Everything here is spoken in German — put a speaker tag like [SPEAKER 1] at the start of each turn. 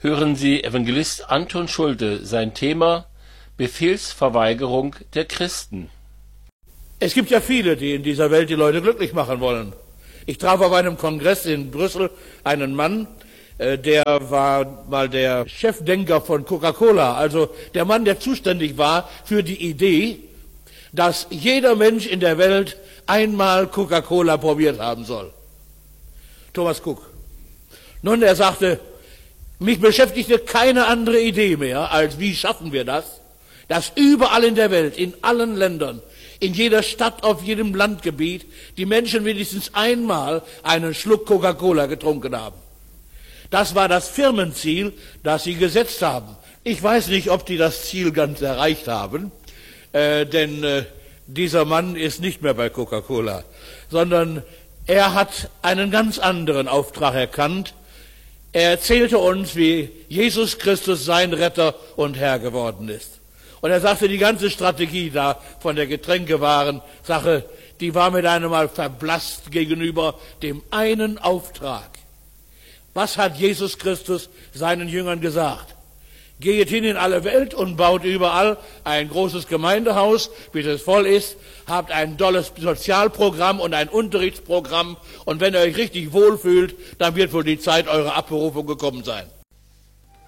[SPEAKER 1] hören Sie Evangelist Anton Schulte sein Thema Befehlsverweigerung der Christen.
[SPEAKER 2] Es gibt ja viele, die in dieser Welt die Leute glücklich machen wollen. Ich traf auf einem Kongress in Brüssel einen Mann, der war mal der Chefdenker von Coca-Cola, also der Mann, der zuständig war für die Idee, dass jeder Mensch in der Welt einmal Coca-Cola probiert haben soll. Thomas Cook. Nun, er sagte, mich beschäftigte keine andere Idee mehr, als wie schaffen wir das, dass überall in der Welt, in allen Ländern, in jeder Stadt, auf jedem Landgebiet, die Menschen wenigstens einmal einen Schluck Coca-Cola getrunken haben. Das war das Firmenziel, das sie gesetzt haben. Ich weiß nicht, ob die das Ziel ganz erreicht haben, denn dieser Mann ist nicht mehr bei Coca-Cola, sondern er hat einen ganz anderen Auftrag erkannt. Er erzählte uns, wie Jesus Christus sein Retter und Herr geworden ist. Und er sagte, die ganze Strategie da von der Getränkewaren-Sache, die war mit einem Mal verblasst gegenüber dem einen Auftrag. Was hat Jesus Christus seinen Jüngern gesagt? Geht hin in alle Welt und baut überall ein großes Gemeindehaus, bis es voll ist, habt ein tolles Sozialprogramm und ein Unterrichtsprogramm und wenn ihr euch richtig wohlfühlt, dann wird wohl die Zeit eurer Abberufung gekommen sein.